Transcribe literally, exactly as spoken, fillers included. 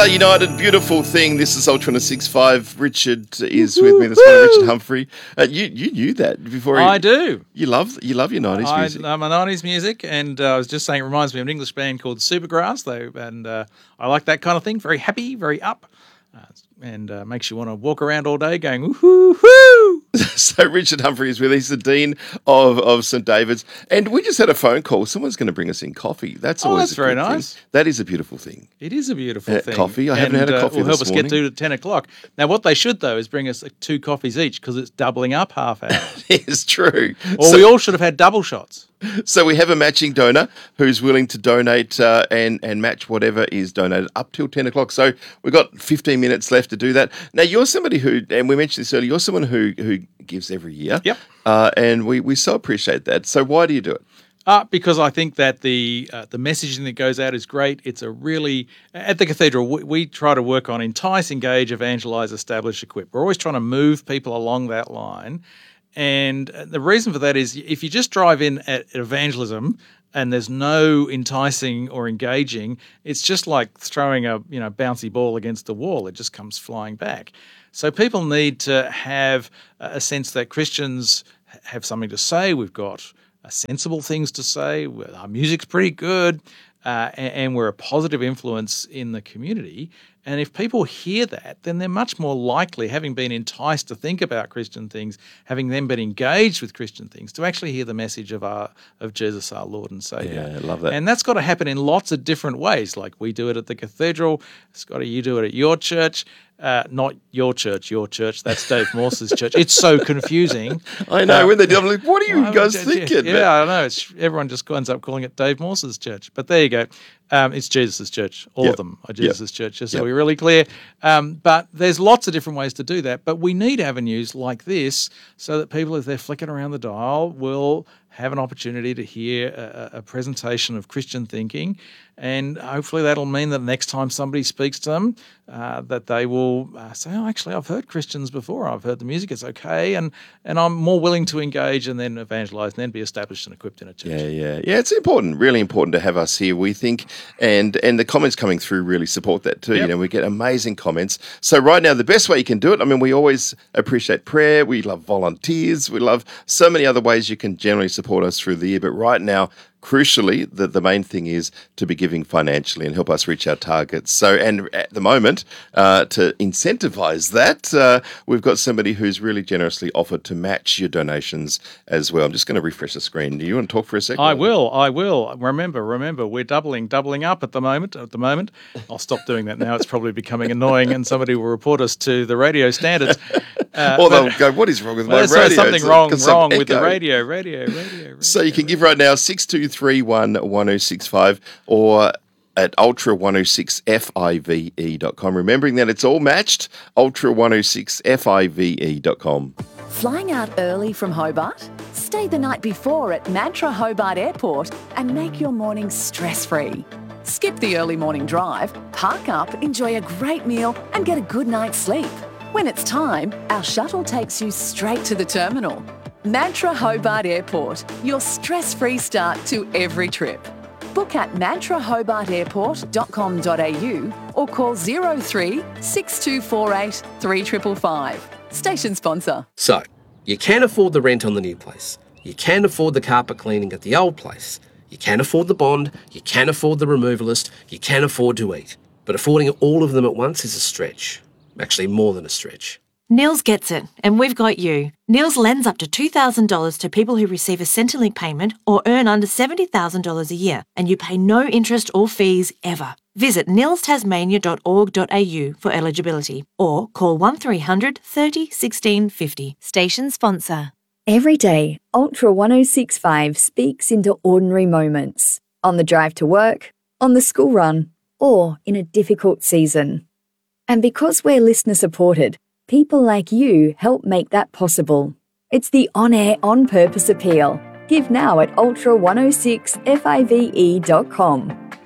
Are United, beautiful thing. This is Ultra one oh six point five. Richard is with me this morning, Richard Humphrey. Uh, you you knew that before. I you, do. You love you love your nineties I music. love my nineties music, and uh, I was just saying it reminds me of an English band called Supergrass, though, and uh, I like that kind of thing. Very happy, very up, uh, and uh, makes you want to walk around all day going woohoo woo. So Richard Humphrey is with us. He's the Dean of, of St David's. And we just had a phone call. Someone's going to bring us in coffee. That's Oh, always that's a very good nice. thing. That is a beautiful thing. It is a beautiful Uh, thing. coffee? I haven't and, had a coffee uh, will help this us morning. get to ten o'clock. Now, what they should, though, is bring us two coffees each because it's doubling up half hour. It's true. Or so, we all should have had double shots. so we have a matching donor who's willing to donate uh, and, and match whatever is donated up till ten o'clock. So we've got fifteen minutes left to do that. Now, you're somebody who, and we mentioned this earlier, you're someone who, who gives every year. Yep. Uh, and we, we so appreciate that. So why do you do it? Uh, because I think that the uh, the messaging that goes out is great. It's a really at the cathedral we, we try to work on entice, engage, evangelize, establish, equip. We're always trying to move people along that line, and the reason for that is if you just drive in at evangelism and there's no enticing or engaging, it's just like throwing a you know bouncy ball against the wall. It just comes flying back. So people need to have a sense that Christians have something to say. We've got sensible things to say. Our music's pretty good, uh, and, and we're a positive influence in the community. And if people hear that, then they're much more likely, having been enticed to think about Christian things, having then been engaged with Christian things, to actually hear the message of our of Jesus, our Lord and Saviour. Yeah, I love that. And that's got to happen in lots of different ways. Like we do it at the cathedral, Scotty, you do it at your church. Uh, not your church, your church. That's Dave Morse's church. It's so confusing. I know. Uh, when they do, I'm like, what are you Why guys would you- thinking? Yeah, I know. It's, everyone just ends up calling it Dave Morse's church. But there you go. Um, it's Jesus' church. All Yep. of them are Yep. Jesus' church, just so Yep. we're really clear. Um, but there's lots of different ways to do that. But we need avenues like this so that people, as they're flicking around the dial, will have an opportunity to hear a, a presentation of Christian thinking. And hopefully that'll mean that next time somebody speaks to them, uh, that they will uh, say, oh, actually, I've heard Christians before. I've heard the music. It's okay. And and I'm more willing to engage and then evangelize and then be established and equipped in a church. Yeah, yeah. Yeah, it's important, really important to have us here, we think. And and the comments coming through really support that too. Yep. You know, we get amazing comments. So right now, the best way you can do it, I mean, we always appreciate prayer. We love volunteers. We love so many other ways you can generally support us through the year. But right now, crucially, the, the main thing is to be giving financially and help us reach our targets. So, and at the moment, uh, to incentivize that, uh, we've got somebody who's really generously offered to match your donations as well. I'm just going to refresh the screen. Do you want to talk for a second? I will. I will. Remember, remember, we're doubling, doubling up at the moment. At the moment, I'll stop doing that now. It's probably becoming annoying, and somebody will report us to the radio standards. Uh, or they'll but- go, what is wrong with well, my there's radio? something It's wrong, got some wrong with the echo. radio, radio, radio. radio So you can give right now six two three one one oh six five or at ultra one oh six five dot com. Remembering that it's all matched, ultra one oh six five dot com. Flying out early from Hobart? Stay the night before at Mantra Hobart Airport and make your morning stress-free. Skip the early morning drive, park up, enjoy a great meal and get a good night's sleep. When it's time, our shuttle takes you straight to the terminal. Mantra Hobart Airport, your stress-free start to every trip. Book at mantra hobart airport dot com dot a u or call zero three six two four eight three five five five. Station sponsor. So, you can afford the rent on the new place. You can afford the carpet cleaning at the old place. You can afford the bond. You can afford the removalist. You can afford to eat. But affording all of them at once is a stretch. Actually, more than a stretch. Nils gets it, and we've got you. Nils lends up to two thousand dollars to people who receive a Centrelink payment or earn under seventy thousand dollars a year, and you pay no interest or fees ever. Visit nils tasmania dot org dot a u for eligibility or call one three hundred thirty sixteen fifty. Station sponsor. Every day, Ultra one oh six point five speaks into ordinary moments. On the drive to work, on the school run, or in a difficult season. And because we're listener supported, people like you help make that possible. It's the on-air, on-purpose appeal. Give now at ultra one oh six five dot com.